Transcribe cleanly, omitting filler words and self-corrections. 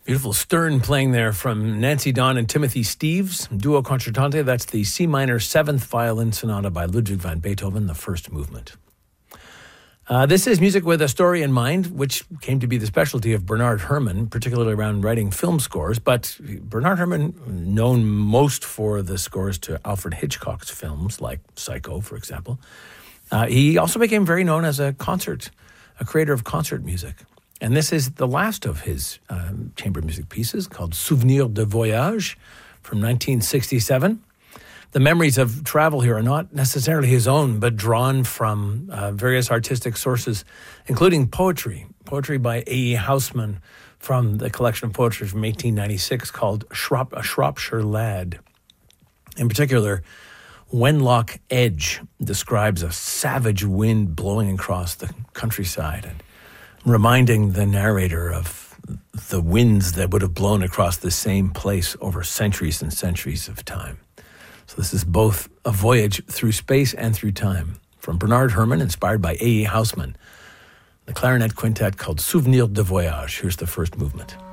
Beautiful Stern playing there from Nancy Don and Timothy Steeves. Duo Concertante, that's the C minor 7th violin sonata by Ludwig van Beethoven, the first movement. This is music with a story in mind, which came to be the specialty of Bernard Herrmann, particularly around writing film scores. But Bernard Herrmann, known most for the scores to Alfred Hitchcock's films, like Psycho, for example, he also became very known as a creator of concert music. And this is the last of his chamber music pieces, called Souvenir de Voyage from 1967. The memories of travel here are not necessarily his own, but drawn from various artistic sources, including poetry by A.E. Housman from the collection of poetry from 1896 called A Shropshire Lad. In particular, Wenlock Edge describes a savage wind blowing across the countryside and reminding the narrator of the winds that would have blown across the same place over centuries and centuries of time. So this is both a voyage through space and through time. From Bernard Herrmann, inspired by A.E. Housman, the clarinet quintet called Souvenir de Voyage. Here's the first movement.